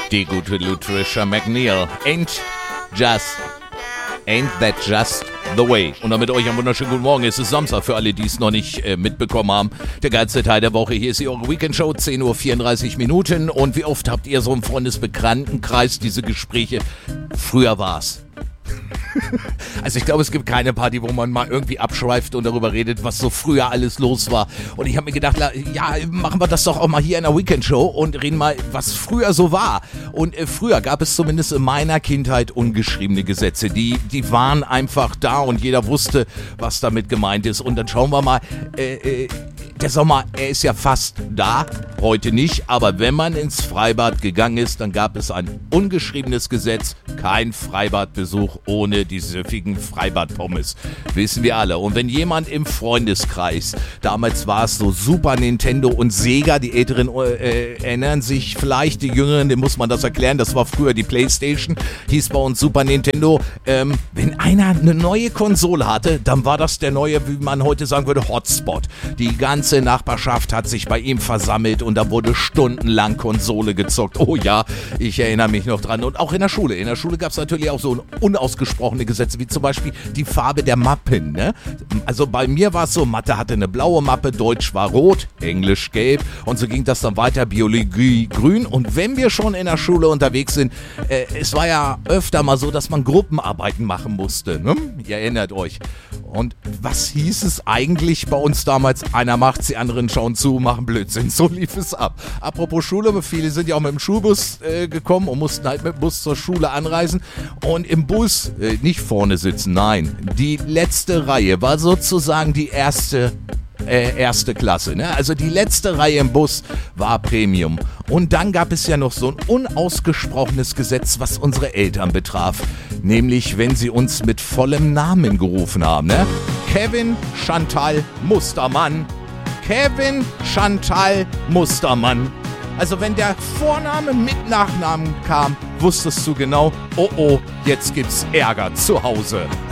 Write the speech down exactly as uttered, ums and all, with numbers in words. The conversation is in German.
Die gute Lutricia McNeil. Ain't just, ain't that just the way. Und damit euch einen wunderschönen guten Morgen. Es ist Samstag für alle, die es noch nicht äh, mitbekommen haben. Der geilste Teil der Woche. Hier ist eure Weekend-Show, zehn Uhr vierunddreißig Minuten. Und wie oft habt ihr so im Freundesbekanntenkreis diese Gespräche? Früher war's. Also ich glaube, es gibt keine Party, wo man mal irgendwie abschweift und darüber redet, was so früher alles los war. Und ich habe mir gedacht, ja, machen wir das doch auch mal hier in der Weekend-Show und reden mal, was früher so war. Und äh, früher gab es zumindest in meiner Kindheit ungeschriebene Gesetze. Die, die waren einfach da und jeder wusste, was damit gemeint ist. Und dann schauen wir mal, äh, äh, der Sommer, er ist ja fast da, heute nicht. Aber wenn man ins Freibad gegangen ist, dann gab es ein ungeschriebenes Gesetz, kein Freibadbesuch ohne die süffigen Freibad-Pommes. Wissen wir alle. Und wenn jemand im Freundeskreis, damals war es so Super Nintendo und Sega, die Älteren äh, erinnern sich vielleicht, die Jüngeren, dem muss man das erklären, das war früher die Playstation, hieß bei uns Super Nintendo. Ähm, wenn einer eine neue Konsole hatte, dann war das der neue, wie man heute sagen würde, Hotspot. Die ganze Nachbarschaft hat sich bei ihm versammelt und da wurde stundenlang Konsole gezockt. Oh ja, ich erinnere mich noch dran. Und auch in der Schule. In der Schule gab es natürlich auch so unausgesprochene Gesetze, wie zum Beispiel die Farbe der Mappen. Ne? Also bei mir war es so, Mathe hatte eine blaue Mappe, Deutsch war rot, Englisch gelb und so ging das dann weiter, Biologie grün. Und wenn wir schon in der Schule unterwegs sind, äh, es war ja öfter mal so, dass man Gruppenarbeiten machen musste. Ne? Ihr erinnert euch. Und was hieß es eigentlich bei uns damals? Einer macht's, die anderen schauen zu, machen Blödsinn. So lief es ab. Apropos Schule, viele sind ja auch mit dem Schulbus äh, gekommen und mussten halt mit dem Bus zur Schule anreisen. Und im Bus äh, nicht vorne sitzen, nein. Die letzte Reihe war sozusagen die erste Äh, erste Klasse, ne? Also die letzte Reihe im Bus war Premium. Und dann gab es ja noch so ein unausgesprochenes Gesetz, was unsere Eltern betraf. Nämlich, wenn sie uns mit vollem Namen gerufen haben, ne? Kevin Chantal Mustermann. Kevin Chantal Mustermann. Also wenn der Vorname mit Nachnamen kam, wusstest du genau, oh oh, jetzt gibt's Ärger zu Hause.